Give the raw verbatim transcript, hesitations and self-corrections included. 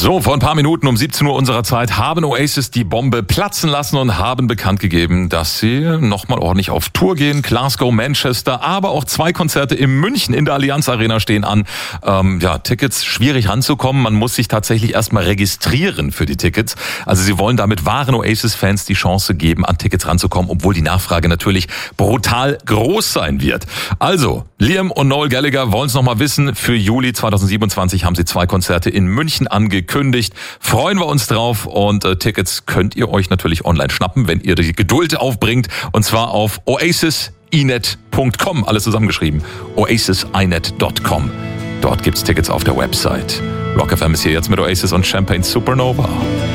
So, vor ein paar Minuten um siebzehn Uhr unserer Zeit haben Oasis die Bombe platzen lassen und haben bekannt gegeben, dass sie nochmal ordentlich auf Tour gehen. Glasgow, Manchester, aber auch zwei Konzerte in München in der Allianz Arena stehen an. Ähm, ja, Tickets schwierig ranzukommen. Man muss sich tatsächlich erstmal registrieren für die Tickets. Also sie wollen damit wahren Oasis-Fans die Chance geben, an Tickets ranzukommen, obwohl die Nachfrage natürlich brutal groß sein wird. Also, Liam und Noel Gallagher wollen es nochmal wissen. Für Juli zweitausendsiebenundzwanzig haben sie zwei Konzerte in München angekündigt. Gekündigt. Freuen wir uns drauf und äh, Tickets könnt ihr euch natürlich online schnappen, wenn ihr die Geduld aufbringt, und zwar auf oasis inet punkt com, alles zusammengeschrieben, oasis inet punkt com. Dort gibt's Tickets auf der Website. Rock F M ist hier jetzt mit Oasis und Champagne Supernova.